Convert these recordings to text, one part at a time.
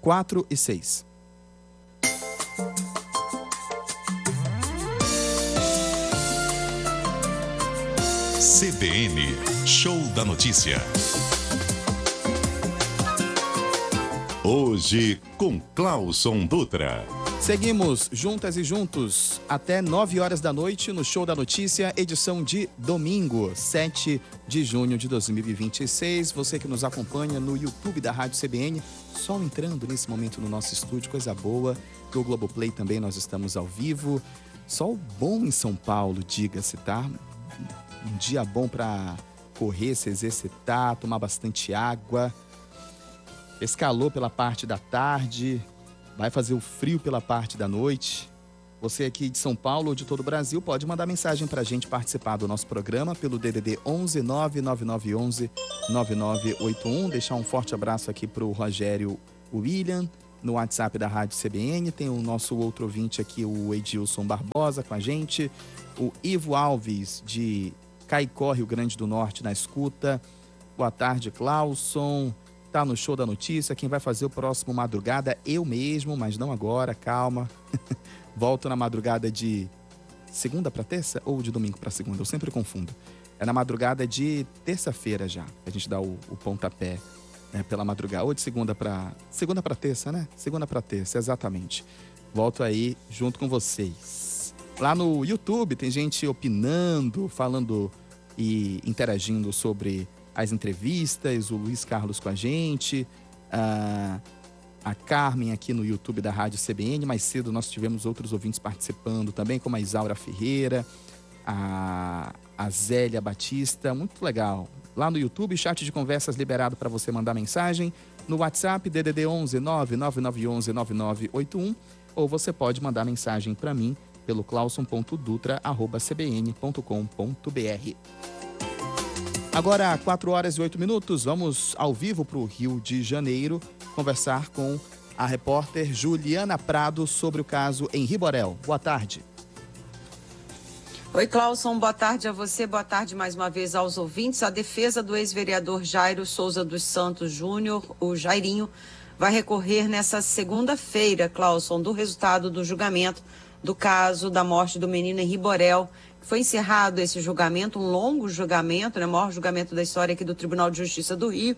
4 e 6. CBN, Show da Notícia. Hoje com Clauson Dutra. Seguimos juntas e juntos até 9 horas da noite no Show da Notícia, edição de domingo, 7 de junho de 2026. Você que nos acompanha no YouTube da Rádio CBN, sol entrando nesse momento no nosso estúdio, coisa boa. No Globoplay também nós estamos ao vivo. Sol bom em São Paulo, diga-se, tá? Um dia bom para correr, se exercitar, tomar bastante água. Esse calor pela parte da tarde, vai fazer o frio pela parte da noite. Você aqui de São Paulo ou de todo o Brasil pode mandar mensagem para a gente participar do nosso programa pelo DDD 11 99911 9981. Deixar um forte abraço aqui para o Rogério William no WhatsApp da Rádio CBN. Tem o nosso outro ouvinte aqui, o Edilson Barbosa, com a gente. O Ivo Alves de Caicó, Rio Grande do Norte, na escuta. Boa tarde, Clauson. Tá no Show da Notícia. Quem vai fazer o próximo madrugada? Eu mesmo, mas não agora, calma. Volto na madrugada de segunda para terça ou de domingo para segunda? Eu sempre confundo. É na madrugada de terça-feira já. A gente dá o pontapé, né, pela madrugada. Ou de segunda para terça, né? Segunda para terça, exatamente. Volto aí junto com vocês. Lá no YouTube tem gente opinando, falando e interagindo sobre as entrevistas, o Luiz Carlos com a gente, a Carmen aqui no YouTube da Rádio CBN. Mais cedo nós tivemos outros ouvintes participando também, como a Isaura Ferreira, a Zélia Batista, muito legal. Lá no YouTube, chat de conversas liberado para você mandar mensagem. No WhatsApp, DDD 11 99911 9981, ou você pode mandar mensagem para mim pelo clauson.dutra@cbn.com.br. Agora, 4 horas e 8 minutos, vamos ao vivo para o Rio de Janeiro conversar com a repórter Juliana Prado sobre o caso Henri Borel. Boa tarde. Oi, Clauson, boa tarde a você, boa tarde mais uma vez aos ouvintes. A defesa do ex-vereador Jairo Souza dos Santos Júnior, o Jairinho, vai recorrer nessa segunda-feira, Clauson, do resultado do julgamento do caso da morte do menino Henri Borel. Foi encerrado esse julgamento, um longo julgamento, né, o maior julgamento da história aqui do Tribunal de Justiça do Rio.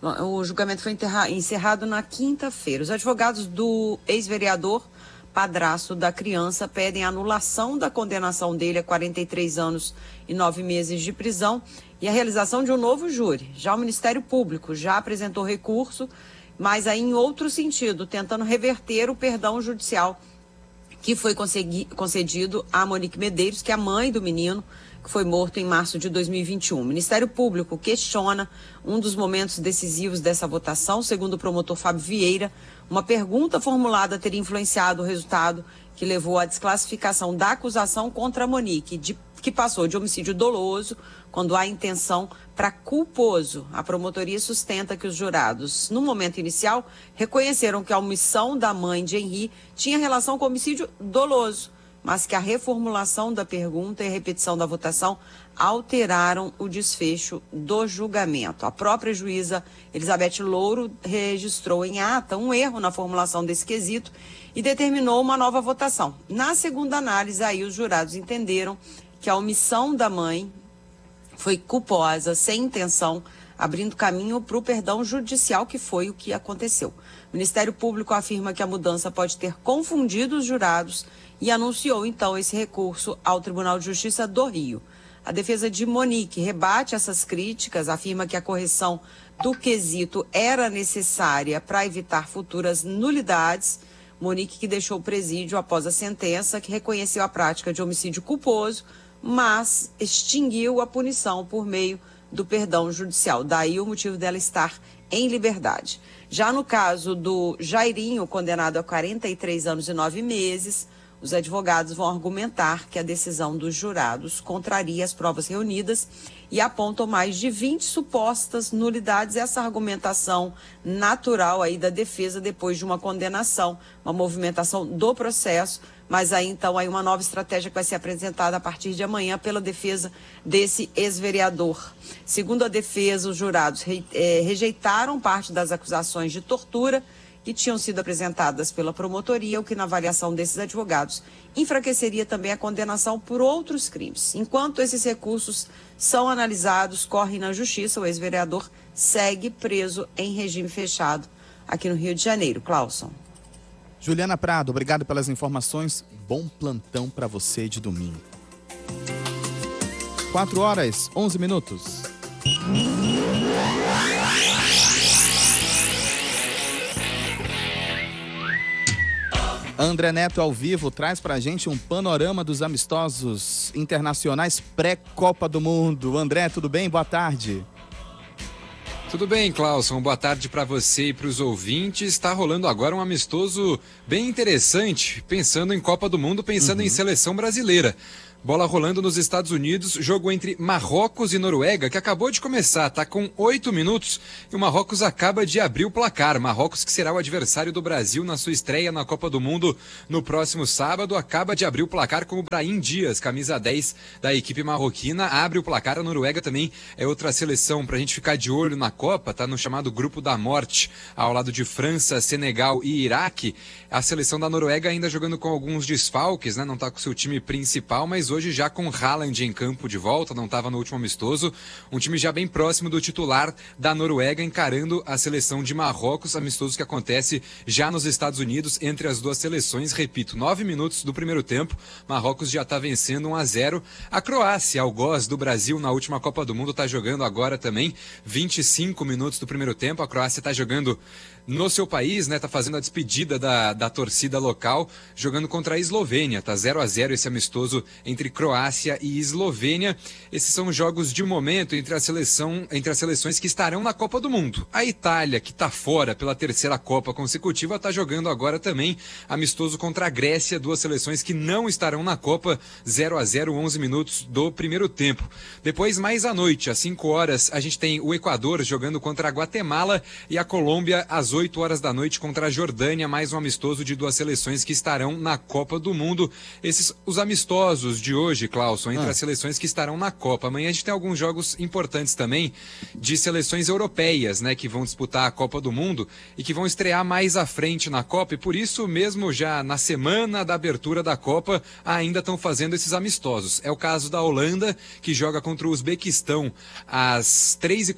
O julgamento foi encerrado na quinta-feira. Os advogados do ex-vereador, padrasto da criança, pedem a anulação da condenação dele a 43 anos e 9 meses de prisão e a realização de um novo júri. Já o Ministério Público já apresentou recurso, mas aí em outro sentido, tentando reverter o perdão judicial que foi concedido a Monique Medeiros, que é a mãe do menino, que foi morto em março de 2021. O Ministério Público questiona um dos momentos decisivos dessa votação. Segundo o promotor Fábio Vieira, uma pergunta formulada teria influenciado o resultado que levou à desclassificação da acusação contra a Monique, que passou de homicídio doloso, quando há intenção, para culposo. A promotoria sustenta que os jurados, no momento inicial, reconheceram que a omissão da mãe de Henri tinha relação com homicídio doloso, mas que a reformulação da pergunta e a repetição da votação alteraram o desfecho do julgamento. A própria juíza Elizabeth Louro registrou em ata um erro na formulação desse quesito e determinou uma nova votação. Na segunda análise, aí os jurados entenderam que a omissão da mãe foi culposa, sem intenção, abrindo caminho para o perdão judicial, que foi o que aconteceu. O Ministério Público afirma que a mudança pode ter confundido os jurados e anunciou, então, esse recurso ao Tribunal de Justiça do Rio. A defesa de Monique rebate essas críticas, afirma que a correção do quesito era necessária para evitar futuras nulidades. Monique, que deixou o presídio após a sentença, que reconheceu a prática de homicídio culposo, mas extinguiu a punição por meio do perdão judicial. Daí o motivo dela estar em liberdade. Já no caso do Jairinho, condenado a 43 anos e 9 meses, os advogados vão argumentar que a decisão dos jurados contraria as provas reunidas e apontam mais de 20 supostas nulidades. Essa argumentação natural aí da defesa depois de uma condenação, uma movimentação do processo, mas aí então aí uma nova estratégia que vai ser apresentada a partir de amanhã pela defesa desse ex-vereador. Segundo a defesa, os jurados rejeitaram parte das acusações de tortura que tinham sido apresentadas pela promotoria, o que na avaliação desses advogados enfraqueceria também a condenação por outros crimes. Enquanto esses recursos são analisados, correm na justiça, o ex-vereador segue preso em regime fechado aqui no Rio de Janeiro. Clauson. Juliana Prado, obrigado pelas informações. Bom plantão para você de domingo. 4h11. André Neto ao vivo traz pra gente um panorama dos amistosos internacionais pré-Copa do Mundo. André, tudo bem? Boa tarde. Tudo bem, Clauson. Boa tarde para você e para os ouvintes. Está rolando agora um amistoso bem interessante, pensando em Copa do Mundo, pensando em seleção brasileira. Bola rolando nos Estados Unidos, jogo entre Marrocos e Noruega, que acabou de começar, tá com 8 minutos, e o Marrocos acaba de abrir o placar. Marrocos, que será o adversário do Brasil na sua estreia na Copa do Mundo no próximo sábado, acaba de abrir o placar com o Brahim Dias, camisa 10 da equipe marroquina, abre o placar. A Noruega também é outra seleção pra gente ficar de olho na Copa, tá no chamado Grupo da Morte, ao lado de França, Senegal e Iraque. A seleção da Noruega ainda jogando com alguns desfalques, né? Não tá com seu time principal, mas hoje já com Haaland em campo de volta, não estava no último amistoso, um time já bem próximo do titular da Noruega encarando a seleção de Marrocos, amistoso que acontece já nos Estados Unidos entre as duas seleções. Repito, 9 minutos do primeiro tempo, Marrocos já está vencendo 1-0. A Croácia, algoz do Brasil na última Copa do Mundo, está jogando agora também 25 minutos do primeiro tempo. A Croácia está jogando no seu país, né? Tá fazendo a despedida da torcida local, jogando contra a Eslovênia. Tá 0-0 esse amistoso entre Croácia e Eslovênia. Esses são jogos de momento entre as seleções que estarão na Copa do Mundo. A Itália, que tá fora pela terceira Copa consecutiva, tá jogando agora também amistoso contra a Grécia, duas seleções que não estarão na Copa. 0-0, 11 minutos do primeiro tempo. Depois, mais à noite, às 5 horas, a gente tem o Equador jogando contra a Guatemala e a Colômbia às 8 horas da noite contra a Jordânia, mais um amistoso de duas seleções que estarão na Copa do Mundo. Esses os amistosos de hoje, Clauson, entre as seleções que estarão na Copa. Amanhã a gente tem alguns jogos importantes também de seleções europeias, né, que vão disputar a Copa do Mundo e que vão estrear mais à frente na Copa, e por isso mesmo já na semana da abertura da Copa ainda estão fazendo esses amistosos. É o caso da Holanda, que joga contra o Uzbequistão às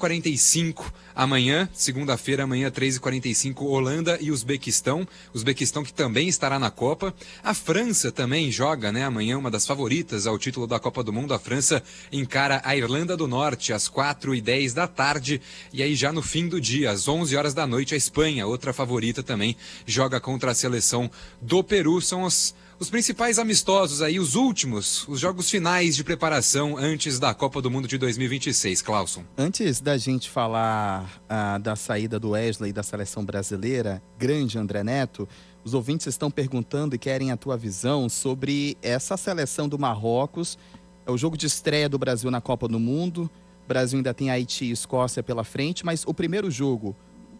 3h45 amanhã, segunda-feira, amanhã 3h45, Holanda e Uzbequistão. Uzbequistão que também estará na Copa. A França também joga, né, amanhã, uma das favoritas ao título da Copa do Mundo. A França encara a Irlanda do Norte às 4h10 da tarde. E aí já no fim do dia, às 11 horas da noite, a Espanha, outra favorita também, joga contra a seleção do Peru. São os principais amistosos aí, os últimos, os jogos finais de preparação antes da Copa do Mundo de 2026, Clauson. Antes da gente falar da saída do Wesley da seleção brasileira, grande André Neto, os ouvintes estão perguntando e querem a tua visão sobre essa seleção do Marrocos. É o jogo de estreia do Brasil na Copa do Mundo. O Brasil ainda tem Haiti e Escócia pela frente, mas o primeiro jogo,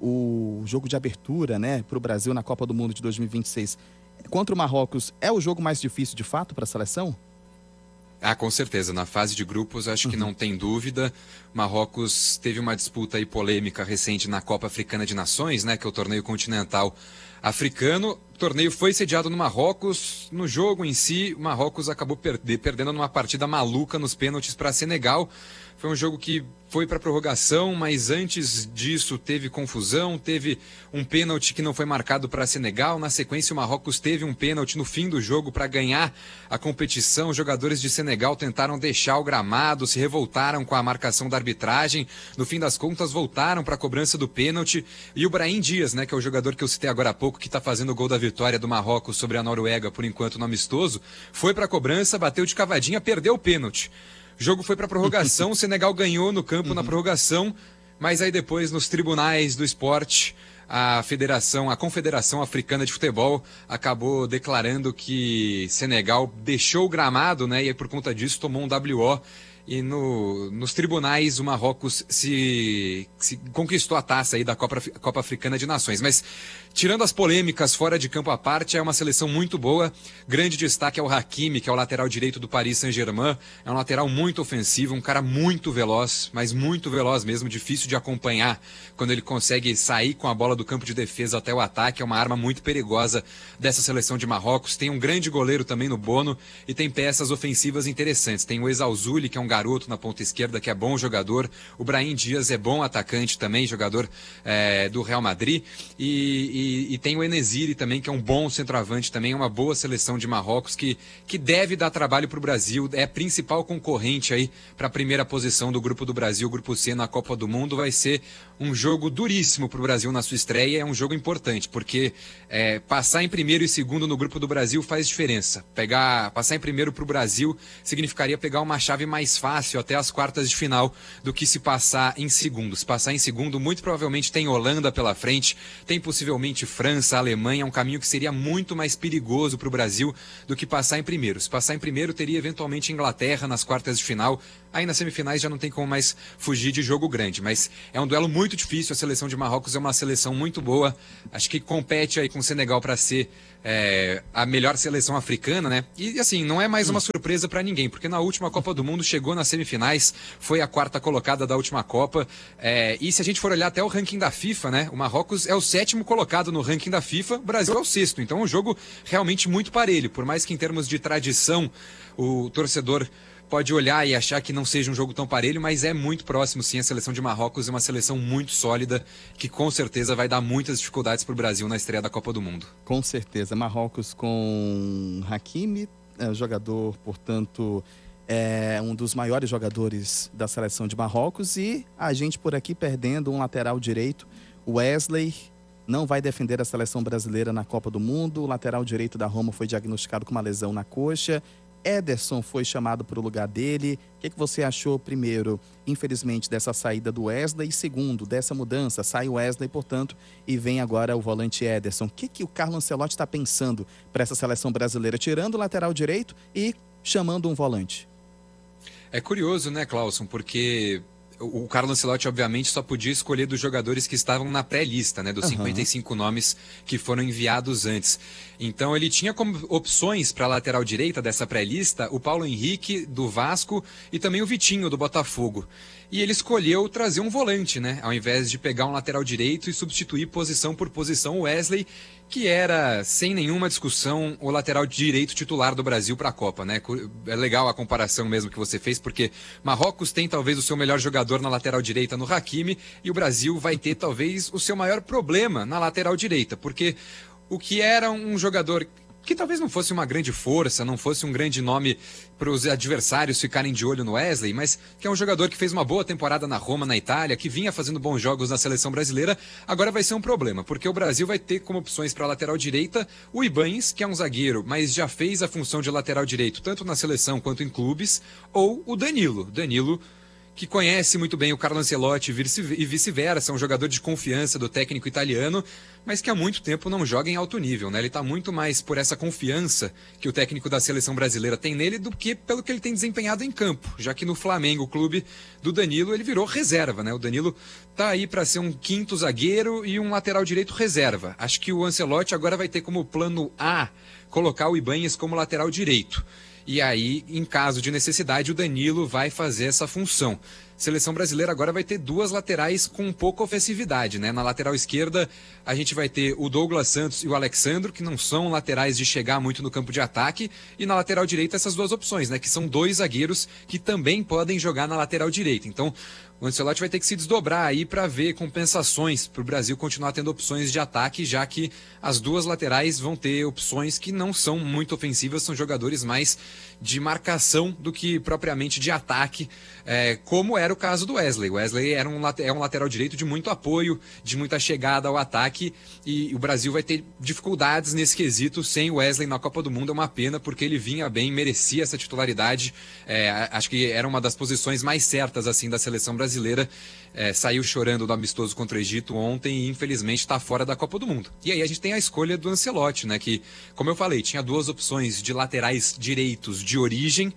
o jogo de abertura, né, para o Brasil na Copa do Mundo de 2026, contra o Marrocos, é o jogo mais difícil de fato para a seleção? Ah, com certeza. Na fase de grupos, acho que não tem dúvida. Marrocos teve uma disputa aí polêmica recente na Copa Africana de Nações, né, que é o torneio continental africano. O torneio foi sediado no Marrocos. No jogo em si, o Marrocos acabou perdendo numa partida maluca nos pênaltis para Senegal. Foi um jogo que foi para prorrogação, mas antes disso teve confusão, teve um pênalti que não foi marcado para Senegal. Na sequência, o Marrocos teve um pênalti no fim do jogo para ganhar a competição. Os jogadores de Senegal tentaram deixar o gramado, se revoltaram com a marcação da arbitragem. No fim das contas, voltaram para a cobrança do pênalti. E o Brahim Dias, né, que é o jogador que eu citei agora há pouco, que está fazendo o gol da vitória do Marrocos sobre a Noruega, por enquanto no amistoso, foi para a cobrança, bateu de cavadinha, perdeu o pênalti. O jogo foi para prorrogação, o Senegal ganhou no campo na prorrogação, mas aí depois nos tribunais do esporte, a Confederação Africana de Futebol acabou declarando que Senegal deixou o gramado, né, e aí por conta disso tomou um WO e nos tribunais o Marrocos se conquistou a taça aí da Copa Africana de Nações. Mas, tirando as polêmicas fora de campo à parte, é uma seleção muito boa. Grande destaque é o Hakimi, que é o lateral direito do Paris Saint-Germain. É um lateral muito ofensivo, um cara muito veloz, mas muito veloz mesmo, difícil de acompanhar quando ele consegue sair com a bola do campo de defesa até o ataque. É uma arma muito perigosa dessa seleção de Marrocos. Tem um grande goleiro também no Bono e tem peças ofensivas interessantes. Tem o Ezauzuli, que é um garoto na ponta esquerda, que é bom jogador. O Brahim Dias é bom atacante também, jogador do Real Madrid. E tem o En-Nesyri também, que é um bom centroavante também, uma boa seleção de Marrocos que deve dar trabalho para o Brasil. É a principal concorrente aí para a primeira posição do grupo do Brasil, grupo C na Copa do Mundo. Vai ser um jogo duríssimo para o Brasil na sua estreia. É um jogo importante, porque passar em primeiro e segundo no grupo do Brasil faz diferença. Passar em primeiro para o Brasil significaria pegar uma chave mais fácil até as quartas de final do que se passar em segundo. Se passar em segundo, muito provavelmente tem Holanda pela frente, tem possivelmente França, Alemanha, um caminho que seria muito mais perigoso para o Brasil do que passar em primeiro. Se passar em primeiro, teria eventualmente Inglaterra nas quartas de final. Aí nas semifinais já não tem como mais fugir de jogo grande, mas é um duelo muito difícil. A seleção de Marrocos é uma seleção muito boa, acho que compete aí com o Senegal para ser a melhor seleção africana, né? E assim, não é mais uma surpresa para ninguém, porque na última Copa do Mundo chegou nas semifinais, foi a quarta colocada da última Copa, e se a gente for olhar até o ranking da FIFA, né? O Marrocos é o 7º colocado no ranking da FIFA, o Brasil é o 6º, então é um jogo realmente muito parelho, por mais que em termos de tradição o torcedor pode olhar e achar que não seja um jogo tão parelho, mas é muito próximo sim. A seleção de Marrocos é uma seleção muito sólida, que com certeza vai dar muitas dificuldades para o Brasil na estreia da Copa do Mundo. Com certeza. Marrocos com Hakimi, jogador, portanto, é um dos maiores jogadores da seleção de Marrocos, e a gente por aqui perdendo um lateral direito. O Wesley não vai defender a seleção brasileira na Copa do Mundo. O lateral direito da Roma foi diagnosticado com uma lesão na coxa. Ederson foi chamado para o lugar dele. O que você achou, primeiro, infelizmente, dessa saída do Wesley, e segundo, dessa mudança? Sai o Wesley, portanto, e vem agora o volante Ederson. O que o Carlo Ancelotti está pensando para essa seleção brasileira, tirando o lateral direito e chamando um volante? É curioso, né, Clauson, porque o Carlo Ancelotti, obviamente, só podia escolher dos jogadores que estavam na pré-lista, né, dos 55 nomes que foram enviados antes. Então, ele tinha como opções para a lateral direita dessa pré-lista o Paulo Henrique, do Vasco, e também o Vitinho, do Botafogo. E ele escolheu trazer um volante, né, ao invés de pegar um lateral direito e substituir posição por posição o Wesley, que era, sem nenhuma discussão, o lateral direito titular do Brasil para a Copa, né? É legal a comparação mesmo que você fez, porque Marrocos tem talvez o seu melhor jogador na lateral direita no Hakimi, e o Brasil vai ter talvez o seu maior problema na lateral direita, porque o que era um jogador que talvez não fosse uma grande força, não fosse um grande nome para os adversários ficarem de olho no Wesley, mas que é um jogador que fez uma boa temporada na Roma, na Itália, que vinha fazendo bons jogos na seleção brasileira, agora vai ser um problema, porque o Brasil vai ter como opções para a lateral direita o Ibáñez, que é um zagueiro, mas já fez a função de lateral direito, tanto na seleção quanto em clubes, ou o Danilo, que conhece muito bem o Carlo Ancelotti e vice-versa, é um jogador de confiança do técnico italiano, mas que há muito tempo não joga em alto nível, né? Ele está muito mais por essa confiança que o técnico da seleção brasileira tem nele do que pelo que ele tem desempenhado em campo, já que no Flamengo, o clube do Danilo, ele virou reserva, né? O Danilo tá aí para ser um quinto zagueiro e um lateral direito reserva. Acho que o Ancelotti agora vai ter como plano A colocar o Ibáñez como lateral direito. E aí, em caso de necessidade, o Danilo vai fazer essa função. Seleção brasileira agora vai ter duas laterais com pouca ofensividade, né? Na lateral esquerda, a gente vai ter o Douglas Santos e o Alexandro, que não são laterais de chegar muito no campo de ataque. E na lateral direita, essas duas opções, né? Que são dois zagueiros que também podem jogar na lateral direita. Então, o Ancelotti vai ter que se desdobrar aí para ver compensações para o Brasil continuar tendo opções de ataque, já que as duas laterais vão ter opções que não são muito ofensivas, são jogadores mais de marcação do que propriamente de ataque, como era o caso do Wesley. O Wesley é um lateral direito de muito apoio, de muita chegada ao ataque, e o Brasil vai ter dificuldades nesse quesito sem o Wesley na Copa do Mundo. É uma pena, porque ele vinha bem, merecia essa titularidade. Acho que era uma das posições mais certas assim da seleção brasileira. Saiu chorando do amistoso contra o Egito ontem e infelizmente está fora da Copa do Mundo. E aí a gente tem a escolha do Ancelotti, né, que, como eu falei, tinha duas opções de laterais direitos de origem,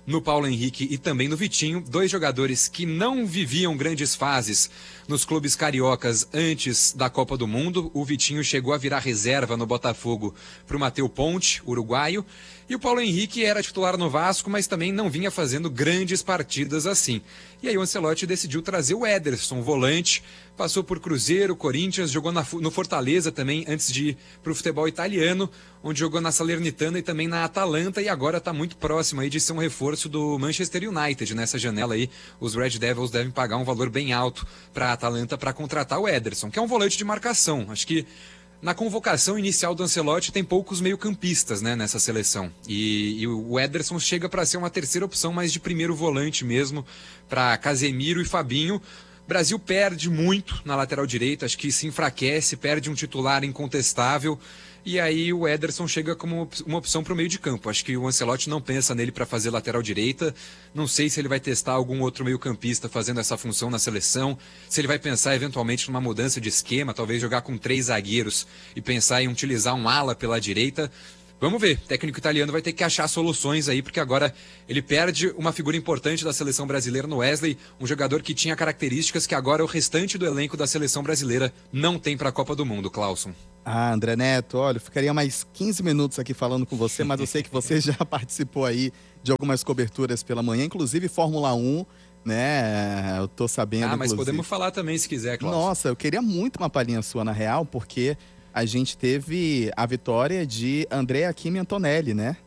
no Paulo Henrique e também no Vitinho, 2 jogadores que não viviam grandes fases nos clubes cariocas antes da Copa do Mundo. O Vitinho chegou a virar reserva no Botafogo para o Matheus Ponte, uruguaio, e o Paulo Henrique era titular no Vasco, mas também não vinha fazendo grandes partidas assim. E aí o Ancelotti decidiu trazer o Ederson, volante, passou por Cruzeiro, Corinthians, jogou no Fortaleza também, antes de ir para o futebol italiano, onde jogou na Salernitana e também na Atalanta, e agora está muito próximo aí de ser um reforço do Manchester United. Nessa janela aí, os Red Devils devem pagar um valor bem alto para a Atalanta para contratar o Ederson, que é um volante de marcação. Acho que na convocação inicial do Ancelotti tem poucos meio-campistas, né, nessa seleção. E o Ederson chega para ser uma terceira opção, mais de primeiro volante mesmo, para Casemiro e Fabinho. O Brasil perde muito na lateral direita, acho que se enfraquece, perde um titular incontestável. E aí o Ederson chega como uma opção para o meio de campo. Acho que o Ancelotti não pensa nele para fazer lateral direita. Não sei se ele vai testar algum outro meio-campista fazendo essa função na seleção. Se ele vai pensar eventualmente numa mudança de esquema, talvez jogar com 3 zagueiros e pensar em utilizar um ala pela direita. Vamos ver, o técnico italiano vai ter que achar soluções aí, porque agora ele perde uma figura importante da seleção brasileira no Wesley, um jogador que tinha características que agora o restante do elenco da seleção brasileira não tem para a Copa do Mundo, Clauson. Ah, André Neto, olha, eu ficaria mais 15 minutos aqui falando com você, mas eu sei que você já participou aí de algumas coberturas pela manhã, inclusive Fórmula 1, né? Eu tô sabendo, mas podemos falar também se quiser, Clauson. Nossa, eu queria muito uma palhinha sua na real, porque a gente teve a vitória de Andrea Kimi Antonelli, né?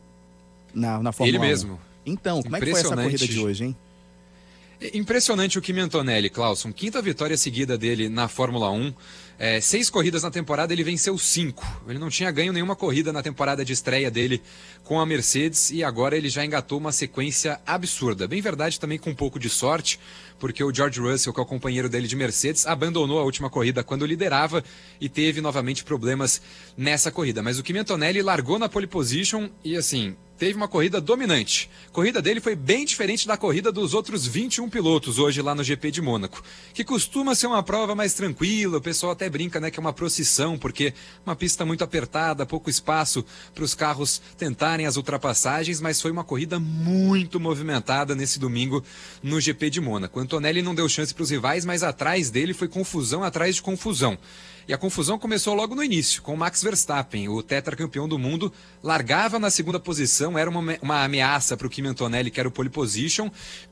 Na Fórmula 1. Ele mesmo. Então, como é que foi essa corrida de hoje, hein? Impressionante o Kimi Antonelli, Clauson. 5ª vitória seguida dele na Fórmula 1. 6 corridas na temporada, ele venceu 5. Ele não tinha ganho nenhuma corrida na temporada de estreia dele com a Mercedes e agora ele já engatou uma sequência absurda. Bem verdade, também com um pouco de sorte, porque o George Russell, que é o companheiro dele de Mercedes, abandonou a última corrida quando liderava e teve novamente problemas nessa corrida. Mas o Kimi Antonelli largou na pole position e assim, teve uma corrida dominante. A corrida dele foi bem diferente da corrida dos outros 21 pilotos hoje lá no GP de Mônaco, que costuma ser uma prova mais tranquila, o pessoal até brinca, né, que é uma procissão, porque uma pista muito apertada, pouco espaço para os carros tentarem as ultrapassagens, mas foi uma corrida muito movimentada nesse domingo no GP de Mônaco. O Antonelli não deu chance para os rivais, mas atrás dele foi confusão atrás de confusão. E a confusão começou logo no início, com o Max Verstappen, o tetracampeão do mundo, largava na 2ª posição, era uma ameaça para o Kimi Antonelli, que era o pole position,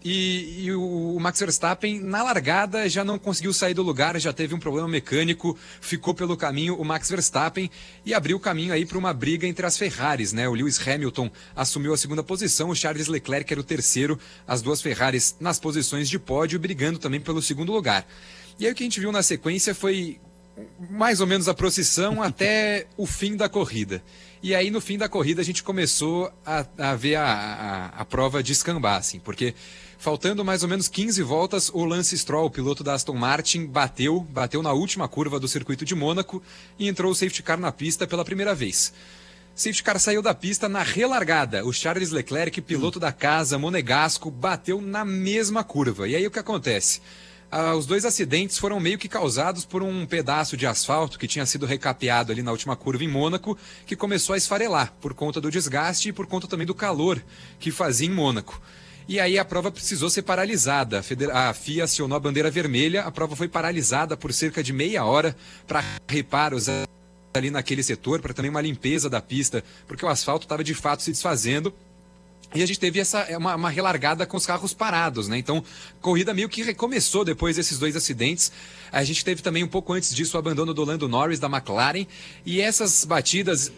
e o Max Verstappen, na largada, já não conseguiu sair do lugar, já teve um problema mecânico, ficou pelo caminho o Max Verstappen e abriu o caminho aí para uma briga entre as Ferraris, né? O Lewis Hamilton assumiu a 2ª posição, o Charles Leclerc era o terceiro, as 2 Ferraris nas posições de pódio, brigando também pelo 2º lugar. E aí o que a gente viu na sequência foi mais ou menos a procissão até o fim da corrida. E aí no fim da corrida a gente começou a ver a prova descambar, assim, porque faltando mais ou menos 15 voltas, o Lance Stroll, o piloto da Aston Martin, bateu na última curva do circuito de Mônaco e entrou o safety car na pista pela primeira vez. O safety car saiu da pista na relargada. O Charles Leclerc, piloto da casa, monegasco, bateu na mesma curva. E aí o que acontece? Os 2 acidentes foram meio que causados por um pedaço de asfalto que tinha sido recapeado ali na última curva em Mônaco, que começou a esfarelar por conta do desgaste e por conta também do calor que fazia em Mônaco. E aí a prova precisou ser paralisada. A FIA acionou a bandeira vermelha, a prova foi paralisada por cerca de meia hora para reparos ali naquele setor, para também uma limpeza da pista, porque o asfalto estava de fato se desfazendo. E a gente teve uma relargada com os carros parados, né? Então, corrida meio que recomeçou depois desses 2 acidentes. A gente teve também um pouco antes disso o abandono do Lando Norris da McLaren. E essas batidas,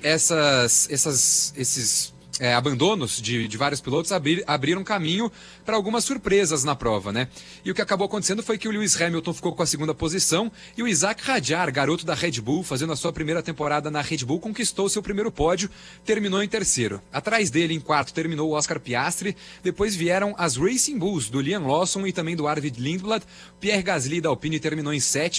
esses abandonos de vários pilotos abriram caminho para algumas surpresas na prova, né? E o que acabou acontecendo foi que o Lewis Hamilton ficou com a 2ª posição e o Isaac Hadjar, garoto da Red Bull, fazendo a sua primeira temporada na Red Bull, conquistou seu primeiro pódio, terminou em 3º. Atrás dele, em 4º, terminou o Oscar Piastri, depois vieram as Racing Bulls, do Liam Lawson e também do Arvid Lindblad, Pierre Gasly da Alpine terminou em 7º,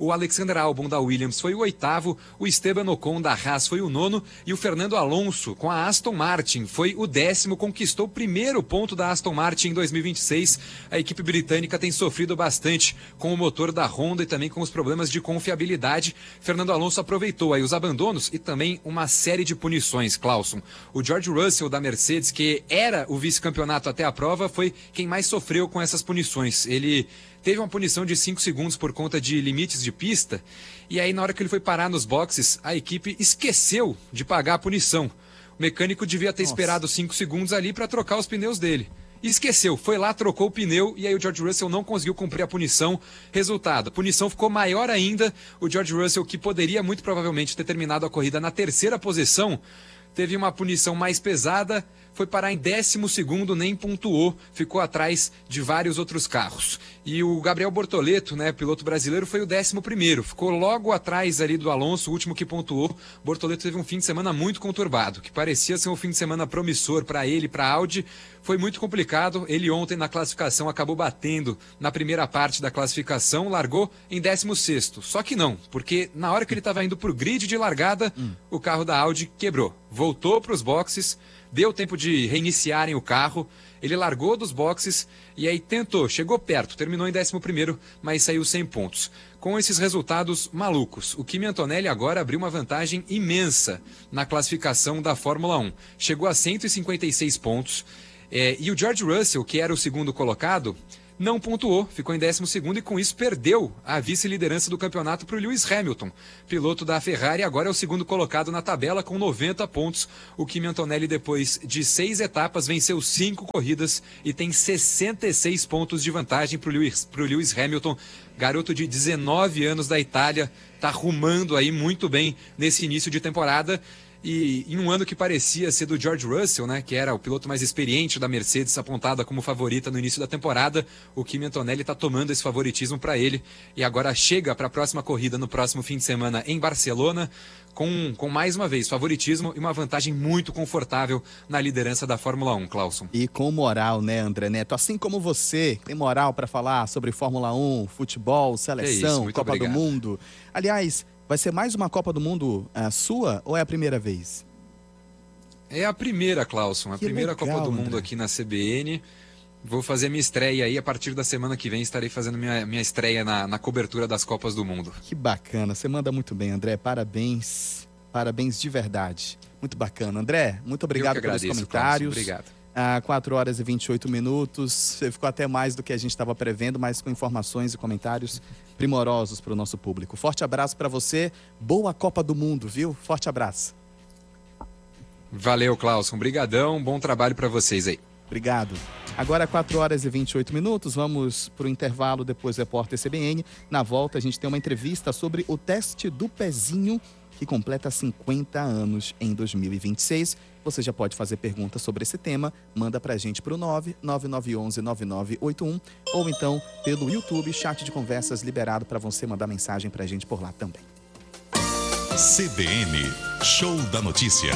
O Alexander Albon da Williams foi o 8º, o Esteban Ocon da Haas foi o 9º e o Fernando Alonso com a Aston Martin foi o 10º, conquistou o primeiro ponto da Aston Martin em 2026. A equipe britânica tem sofrido bastante com o motor da Honda e também com os problemas de confiabilidade. Fernando Alonso aproveitou aí os abandonos e também uma série de punições, Clauson. O George Russell da Mercedes, que era o vice-campeonato até a prova, foi quem mais sofreu com essas punições. Ele teve uma punição de 5 segundos por conta de limites de pista, e aí na hora que ele foi parar nos boxes, a equipe esqueceu de pagar a punição. O mecânico devia ter esperado 5 segundos ali para trocar os pneus dele. Esqueceu, foi lá, trocou o pneu e aí o George Russell não conseguiu cumprir a punição. Resultado, a punição ficou maior ainda. O George Russell, que poderia muito provavelmente ter terminado a corrida na 3ª posição, teve uma punição mais pesada, foi parar em 12º, nem pontuou, ficou atrás de vários outros carros. E o Gabriel Bortoleto, né, piloto brasileiro, foi o 11º, ficou logo atrás ali do Alonso, o último que pontuou. Bortoleto teve um fim de semana muito conturbado, que parecia ser um fim de semana promissor para ele, para a Audi. Foi muito complicado, ele ontem na classificação acabou batendo na primeira parte da classificação, largou em 16º, só que não, porque na hora que ele estava indo para o grid de largada, o carro da Audi quebrou, voltou para os boxes, deu tempo de reiniciarem o carro, ele largou dos boxes e aí tentou, chegou perto, terminou em 11º, mas saiu sem pontos. Com esses resultados malucos, o Kimi Antonelli agora abriu uma vantagem imensa na classificação da Fórmula 1. Chegou a 156 pontos e o George Russell, que era o 2º colocado, não pontuou, ficou em 12º e com isso perdeu a vice-liderança do campeonato para o Lewis Hamilton. Piloto da Ferrari agora é o 2º colocado na tabela com 90 pontos. O Kimi Antonelli, depois de 6 etapas, venceu 5 corridas e tem 66 pontos de vantagem para o Lewis Hamilton. Garoto de 19 anos da Itália, está rumando aí muito bem nesse início de temporada. E em um ano que parecia ser do George Russell, né, que era o piloto mais experiente da Mercedes, apontada como favorita no início da temporada, o Kimi Antonelli está tomando esse favoritismo para ele e agora chega para a próxima corrida no próximo fim de semana em Barcelona com mais uma vez favoritismo e uma vantagem muito confortável na liderança da Fórmula 1, Clauson. E com moral, né, André Neto? Assim como você tem moral para falar sobre Fórmula 1, futebol, seleção, Copa obrigado. do Mundo. Aliás, vai ser mais uma Copa do Mundo sua ou é a primeira vez? É a primeira, Clauson, a primeira legal, Copa do Mundo André. aqui na CBN. Vou fazer minha estreia aí, a partir da semana que vem estarei fazendo minha estreia na cobertura das Copas do Mundo. Que bacana, você manda muito bem, André, parabéns, parabéns de verdade. Muito bacana. André, muito obrigado Eu que agradeço, pelos comentários. Clauson, obrigado. 4 horas e 28 minutos, você ficou até mais do que a gente estava prevendo, mas com informações e comentários primorosos para o nosso público. Forte abraço para você, boa Copa do Mundo, viu? Forte abraço. Valeu, Clauson, brigadão, bom trabalho para vocês aí. Obrigado. Agora 4 horas e 28 minutos, vamos para o intervalo, depois Repórter CBN. Na volta a gente tem uma entrevista sobre o teste do pezinho, que completa 50 anos em 2026. Você já pode fazer perguntas sobre esse tema, manda pra gente pro 99911-9981 ou então pelo YouTube, chat de conversas liberado para você mandar mensagem pra gente por lá também. CBN, Show da Notícia.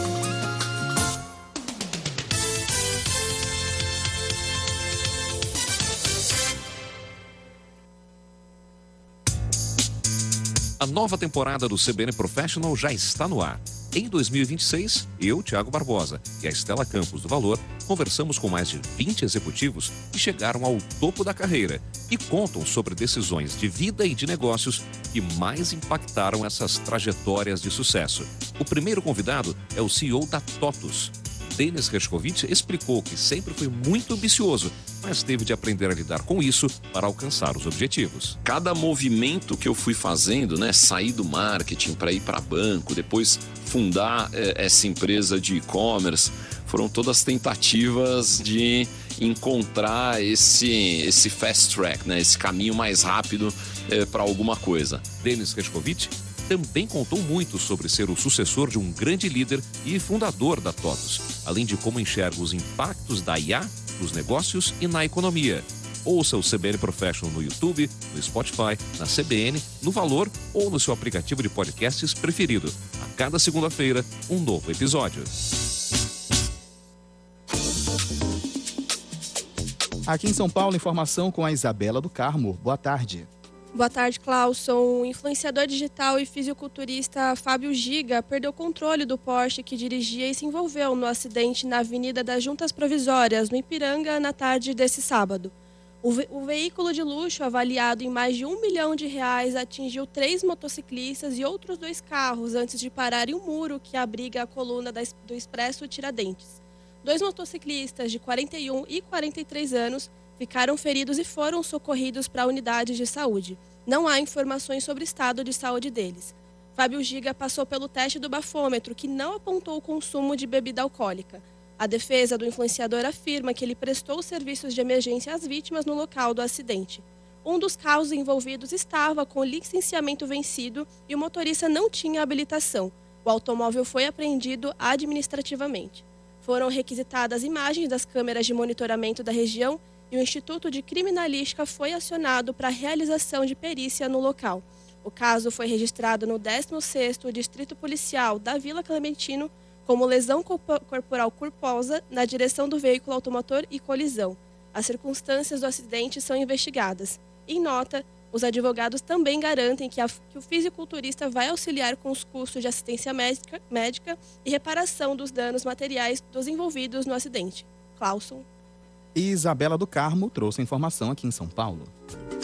A nova temporada do CBN Professional já está no ar. Em 2026, eu, Thiago Barbosa, e a Estela Campos do Valor, conversamos com mais de 20 executivos que chegaram ao topo da carreira e contam sobre decisões de vida e de negócios que mais impactaram essas trajetórias de sucesso. O primeiro convidado é o CEO da TOTUS. Denis Hershkovich explicou que sempre foi muito ambicioso, mas teve de aprender a lidar com isso para alcançar os objetivos. Cada movimento que eu fui fazendo, né, sair do marketing para ir para banco, depois fundar essa empresa de e-commerce, foram todas tentativas de encontrar esse fast track, né, esse caminho mais rápido para alguma coisa. Denis Hershkovich também contou muito sobre ser o sucessor de um grande líder e fundador da TOTUS, além de como enxerga os impactos da IA nos negócios e na economia. Ouça o CBN Professional no YouTube, no Spotify, na CBN, no Valor ou no seu aplicativo de podcasts preferido. A cada segunda-feira, um novo episódio. Aqui em São Paulo, informação com a Isabela do Carmo. Boa tarde. Boa tarde, Clauson. O influenciador digital e fisiculturista Fábio Giga perdeu o controle do Porsche que dirigia e se envolveu no acidente na Avenida das Juntas Provisórias, no Ipiranga, na tarde desse sábado. O veículo de luxo, avaliado em mais de R$1 milhão, atingiu 3 motociclistas e outros 2 carros antes de parar em um muro que abriga a coluna do Expresso Tiradentes. 2 motociclistas de 41 e 43 anos ficaram feridos e foram socorridos para unidades de saúde. Não há informações sobre o estado de saúde deles. Fábio Giga passou pelo teste do bafômetro, que não apontou o consumo de bebida alcoólica. A defesa do influenciador afirma que ele prestou serviços de emergência às vítimas no local do acidente. Um dos carros envolvidos estava com licenciamento vencido e o motorista não tinha habilitação. O automóvel foi apreendido administrativamente. Foram requisitadas imagens das câmeras de monitoramento da região e o Instituto de Criminalística foi acionado para a realização de perícia no local. O caso foi registrado no 16º Distrito Policial da Vila Clementino como lesão corporal culposa na direção do veículo automotor e colisão. As circunstâncias do acidente são investigadas. Em nota, os advogados também garantem que o fisiculturista vai auxiliar com os custos de assistência médica e reparação dos danos materiais dos envolvidos no acidente. Clauson. Isabela do Carmo trouxe a informação aqui em São Paulo.